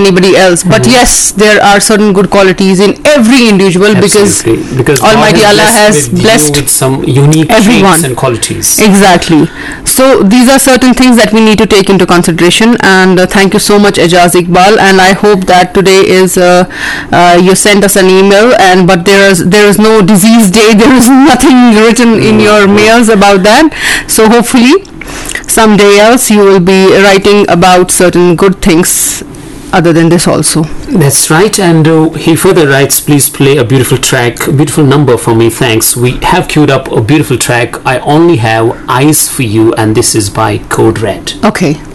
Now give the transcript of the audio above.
anybody else. But yes, there are certain good qualities in every individual, because Almighty Allah has blessed with some unique everyone traits and qualities. Exactly. So these are certain things that we need to take into consideration. And thank you so much, Ejaz Iqbal. And I hope that today is you sent us an email, and but there is no disease day. There is nothing written in your mails about that. So hopefully someday else you will be writing about certain good things other than this also. That's right. And he further writes, please play a beautiful track, a beautiful number for me, thanks. We have queued up a beautiful track, I Only Have Eyes for You, and this is by Code Red. Okay.